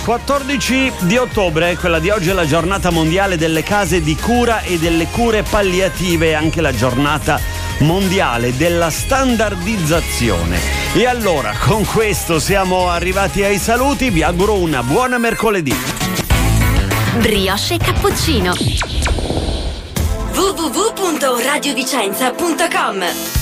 14 di ottobre, quella di oggi è la giornata mondiale delle case di cura e delle cure palliative, anche la giornata mondiale della standardizzazione. E allora, con questo siamo arrivati ai saluti, vi auguro una buona mercoledì. Brioche e cappuccino. www.radiovicenza.com